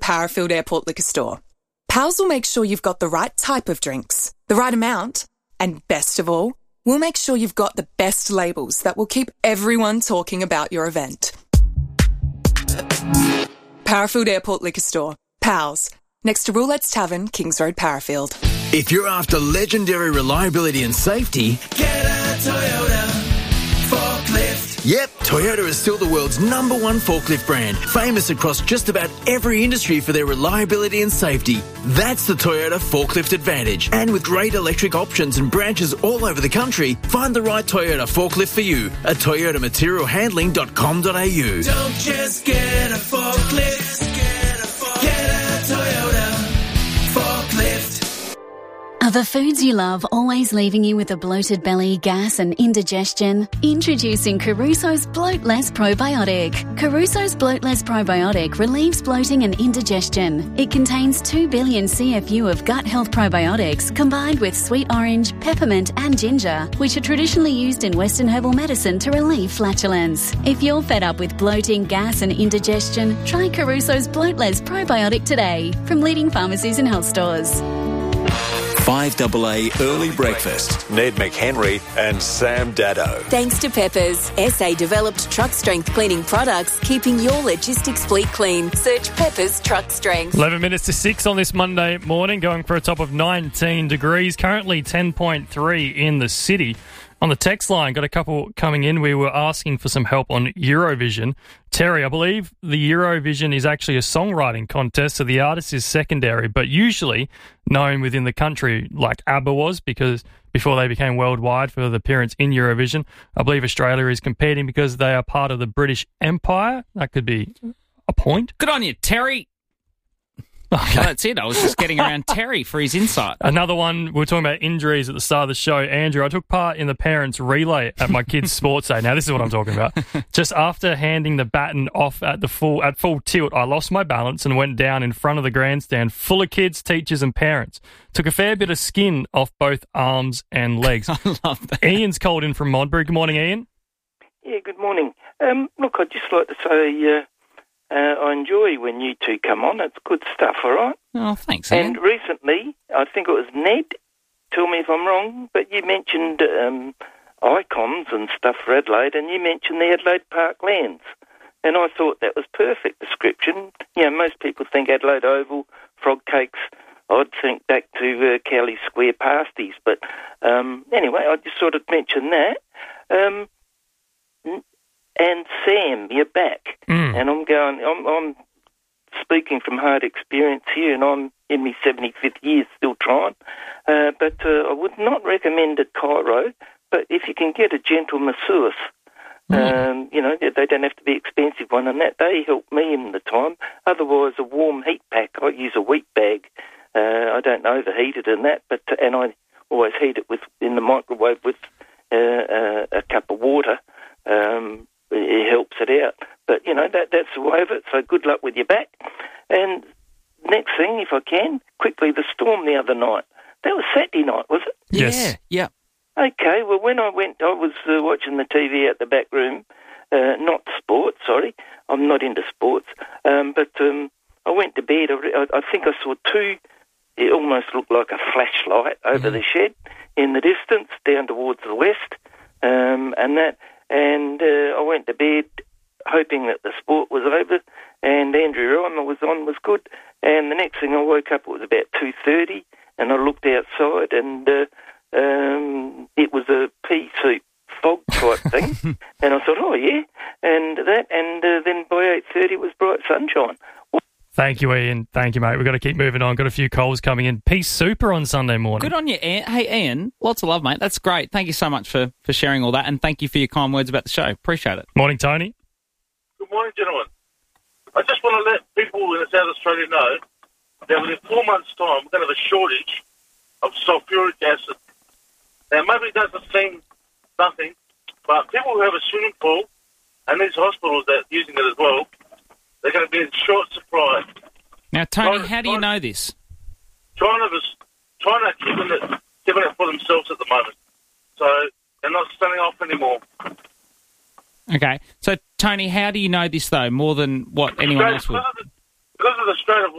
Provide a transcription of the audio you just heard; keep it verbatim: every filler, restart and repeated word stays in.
Parafield Airport Liquor Store. Pals will make sure you've got the right type of drinks, the right amount, and best of all, we'll make sure you've got the best labels that will keep everyone talking about your event. Parafield Airport Liquor Store. Pals. Next to Roulette's Tavern, Kings Road, Parafield. If you're after legendary reliability and safety, get a Toyota forklift. Yep, Toyota is still the world's number one forklift brand, famous across just about every industry for their reliability and safety. That's the Toyota Forklift Advantage. And with great electric options and branches all over the country, find the right Toyota forklift for you at toyota material handling dot com dot a u. Don't just get a forklift, get a, forklift. Get a Toyota forklift. Are the foods you love always leaving you with a bloated belly, gas and indigestion? Introducing Caruso's Bloat Less Probiotic. Caruso's Bloat Less Probiotic relieves bloating and indigestion. It contains two billion C F U of gut health probiotics combined with sweet orange, peppermint and ginger, which are traditionally used in Western herbal medicine to relieve flatulence. If you're fed up with bloating, gas and indigestion, try Caruso's Bloat Less Probiotic today from leading pharmacies and health stores. five A A Early Breakfast. Ned McHenry and Sam Daddo. Thanks to Peppers, S A-developed truck strength cleaning products, keeping your logistics fleet clean. Search Peppers Truck Strength. eleven minutes to six on this Monday morning, going for a top of nineteen degrees. Currently ten point three in the city. On the text line, got a couple coming in. We were asking for some help on Eurovision. Terry, I believe the Eurovision is actually a songwriting contest, so the artist is secondary, but usually known within the country like ABBA was, because before they became worldwide for the appearance in Eurovision. I believe Australia is competing because they are part of the British Empire. That could be a point. Good on you, Terry. Okay. Well, that's it. I was just getting around Terry for his insight. Another one, we were talking about injuries at the start of the show. Andrew, I took part in the parents' relay at my kids' sports day. Now, this is what I'm talking about. Just after handing the baton off at the full at full tilt, I lost my balance and went down in front of the grandstand full of kids, teachers and parents. Took a fair bit of skin off both arms and legs. I love that. Ian's called in from Modbury. Good morning, Ian. Yeah, good morning. Um, look, I'd just like to say... Uh, Uh, I enjoy when you two come on. It's good stuff, all right? Oh, thanks, Ian. And recently, I think it was Ned, tell me if I'm wrong, but you mentioned um, icons and stuff for Adelaide, and you mentioned the Adelaide Park lands. And I thought that was perfect description. You know, most people think Adelaide Oval, frog cakes. I'd think back to uh, Cowley Square pasties. But um, anyway, I just sort of mentioned that. Um And Sam, you're back, mm. and I'm going. I'm, I'm speaking from hard experience here, and I'm in my seventy-fifth year, still trying. Uh, but uh, I would not recommend a chiro. But if you can get a gentle masseuse, mm. um, you know, they don't have to be expensive one, and that they help me in the time. Otherwise, a warm heat pack. I use a wheat bag. Uh, I don't overheat it in that, but and I always heat it with in the microwave with uh, uh, a cup of water. Um, It helps it out. But, you know, that that's the way of it. So good luck with your back. And next thing, if I can, quickly, the storm the other night. That was Saturday night, was it? Yes. Yeah, yeah. Okay, well, when I went, I was uh, watching the T V out the back room. Uh, not sports, sorry. I'm not into sports. Um, but um, I went to bed. I, I think I saw two, it almost looked like a flashlight over mm. the shed in the distance, down towards the west. Um, and that... And uh, I went to bed hoping that the sport was over, and Andrew Reimer was on, was good. And the next thing I woke up, it was about two thirty, and I looked outside, and uh, um, it was a pea soup fog type thing. And I thought, oh, yeah, and that. And uh, then by eight thirty, it was bright sunshine. Thank you, Ian. Thank you, mate. We've got to keep moving on. Got a few calls coming in. Peace super on Sunday morning. Good on you, Ian. Hey, Ian, lots of love, mate. That's great. Thank you so much for, for sharing all that, and thank you for your kind words about the show. Appreciate it. Morning, Tony. Good morning, gentlemen. I just want to let people in South Australia know that within four months' time, we're going to have a shortage of sulphuric acid. Now, maybe it doesn't seem nothing, but people who have a swimming pool and these hospitals that are using it as well, they're going to be in short supply. Now, Tony, China, how do you China, know this? China was China keeping it, keeping it for themselves at the moment. So they're not standing off anymore. Okay. So, Tony, how do you know this, though, more than what anyone Australia, else would? Because of, the, because of Australia